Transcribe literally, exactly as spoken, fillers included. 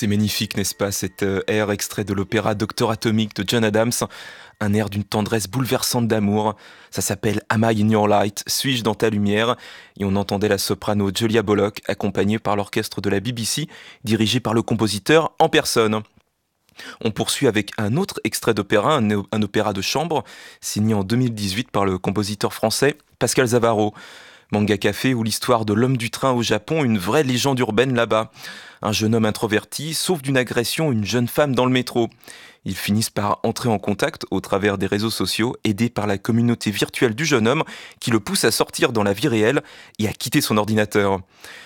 C'est magnifique, n'est-ce pas, cet euh, air extrait de l'opéra Docteur Atomic de John Adams, un air d'une tendresse bouleversante d'amour. Ça s'appelle Am I in Your Light, Suis-je dans ta lumière? Et on entendait la soprano Julia Bullock, accompagnée par l'orchestre de la B B C, dirigé par le compositeur en personne. On poursuit avec un autre extrait d'opéra, un, un opéra de chambre, signé en deux mille dix-huit par le compositeur français Pascal Zavaro. Manga Café ou l'histoire de l'homme du train au Japon, une vraie légende urbaine là-bas. Un jeune homme introverti sauve d'une agression une jeune femme dans le métro. Ils finissent par entrer en contact au travers des réseaux sociaux, aidés par la communauté virtuelle du jeune homme qui le pousse à sortir dans la vie réelle et à quitter son ordinateur.